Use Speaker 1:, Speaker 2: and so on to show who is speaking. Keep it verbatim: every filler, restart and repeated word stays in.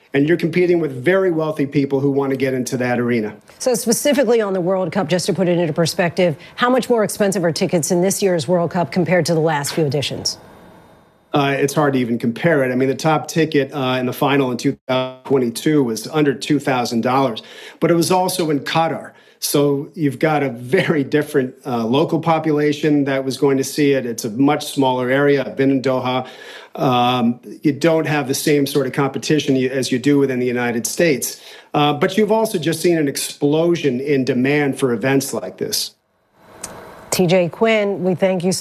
Speaker 1: and you're competing with very wealthy people who want to get into that arena.
Speaker 2: So specifically on the World Cup, just to put it into perspective, how much more expensive are tickets in this year's World Cup compared to the last few editions?
Speaker 1: Uh, it's hard to even compare it. I mean, the top ticket uh, in the final in two thousand twenty-two was under two thousand dollars, but it was also in Qatar. So you've got a very different uh, local population that was going to see it. It's a much smaller area. I've been in Doha. Um, you don't have the same sort of competition as you do within the United States. Uh, but you've also just seen an explosion in demand for events like this.
Speaker 2: T J Quinn, we thank you so